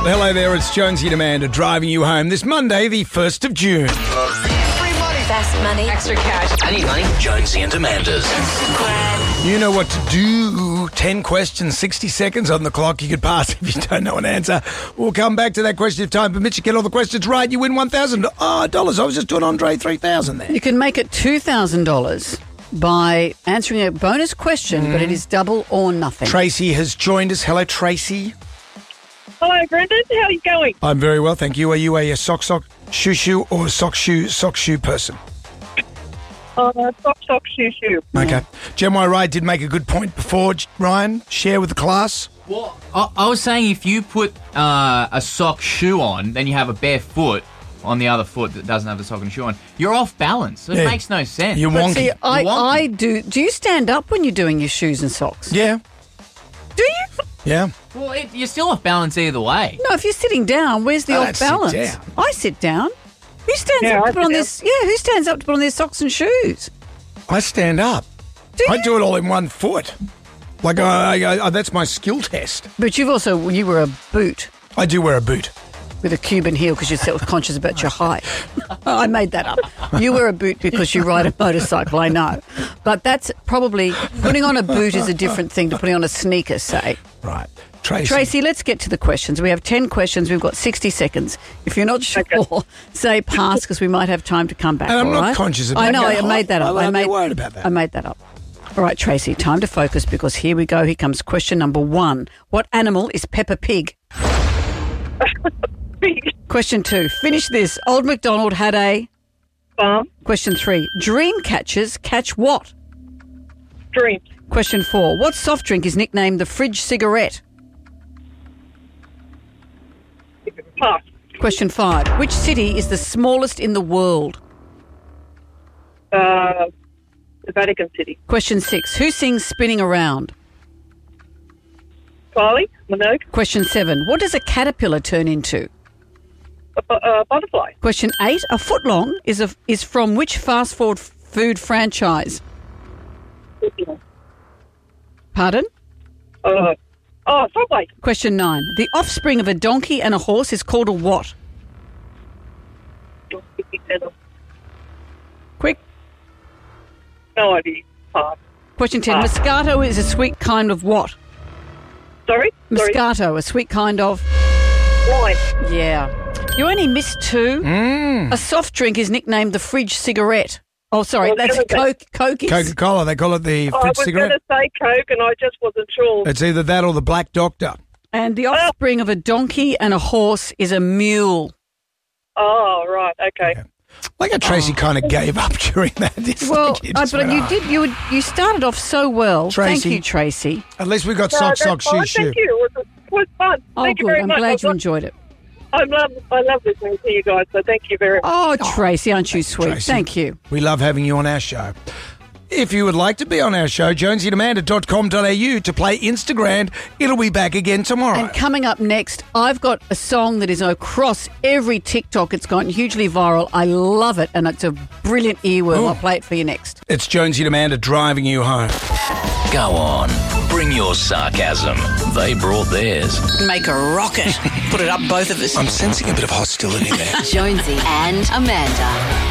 Hello there, it's Jonesy and Amanda driving you home this Monday, the 1st of June. Free money. Fast money. Extra cash. I need money. Jonesy and Amanda's. You know what to do. 10 questions, 60 seconds on the clock. You could pass if you don't know an answer. We'll come back to that question if time permits. You get all the questions right, you win $1,000. I was just doing Andre 3,000 there. You can make it $2,000 by answering a bonus question, but it is double or nothing. Tracy has joined us. Hello, Tracy. Hello, Brendan. How are you going? I'm very well, thank you. Are you a sock, shoe, or sock, shoe person? Sock, shoe. Okay. Jen Wright did make a good point before. Ryan, share with the class. Well, I was saying if you put a sock shoe on, then you have a bare foot on the other foot that doesn't have the sock and shoe on, you're off balance. It makes no sense. You're wonky. See, I do. Do you stand up when you're doing your shoes and socks? Yeah. Do you? Yeah. Well, you're still off balance either way. No, if you're sitting down, where's the off balance? Sit down. I sit down. Who stands up to put on this? Yeah, who stands up to put on their socks and shoes? I stand up. I do it all in one foot. Like, I that's my skill test. But you were a boot I do wear a boot. with a Cuban heel because you're self-conscious about your height. I made that up. You wear a boot because you ride a motorcycle, I know. But that's probably, putting on a boot is a different thing to putting on a sneaker, say. Right. Tracy, let's get to the questions. We have 10 questions. We've got 60 seconds. If you're not sure, say pass because we might have time to come back. And I'm all not right? conscious about I know, that. I made that up. I'm worried about that. I made that up. All right, Tracy, time to focus because here we go. Here comes question number 1. What animal is Peppa Pig? Question 2. Finish this. Old MacDonald had a... Farm. Question 3. Dream catchers catch what? Dreams. Question 4. What soft drink is nicknamed the fridge cigarette? Pass. Question 5. Which city is the smallest in the world? The Vatican City. Question 6. Who sings Spinning Around? Kylie Minogue. Question 7. What does a caterpillar turn into? Butterfly. Question 8. A footlong is from which fast food franchise? Pardon? Subway. Question 9. The offspring of a donkey and a horse is called a what? Quick. No idea. Pass. Question 10. Moscato is a sweet kind of what? Sorry? Moscato, a sweet kind of... Wine. Yeah. You only missed 2. A soft drink is nicknamed the fridge cigarette. Oh, sorry, that's Coke. Coke is... Coca-Cola, they call it the I fridge was cigarette. going to say Coke and I just wasn't sure. It's either that or the Black Doctor. And the offspring of a donkey and a horse is a mule. Oh, right, okay. Like how Tracy kind of gave up during that. It's Well, like you just but went, you started off so well. Tracy. Thank you, Tracy. At least we got No, sock, that's fine. shoe. Thank you. It was fun. Oh, Thank you good. very I'm much. glad you enjoyed it. I love listening to you guys, so thank you very much. Oh, Tracy, aren't you sweet? Tracy. Thank you. We love having you on our show. If you would like to be on our show, jonesyandamanda.com.au to play Instagram. It'll be back again tomorrow. And coming up next, I've got a song that is across every TikTok. It's gone hugely viral. I love it, and it's a brilliant earworm. Ooh. I'll play it for you next. It's Jonesy and Amanda driving you home. Go on. Bring your sarcasm. They brought theirs. Make a rocket. Put it up both of us. I'm sensing a bit of hostility there. Jonesy and Amanda.